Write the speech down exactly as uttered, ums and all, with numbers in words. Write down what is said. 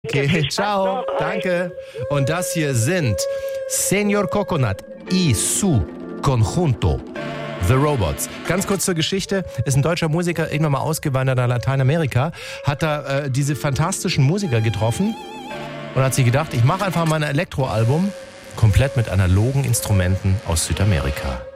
Okay, ciao, danke. Und das hier sind Señor Coconut y su Conjunto. The Robots. Ganz kurz zur Geschichte, ist ein deutscher Musiker, irgendwann mal ausgewandert nach Lateinamerika, hat da äh, diese fantastischen Musiker getroffen und hat sich gedacht, ich mache einfach mal ein Elektroalbum komplett mit analogen Instrumenten aus Südamerika.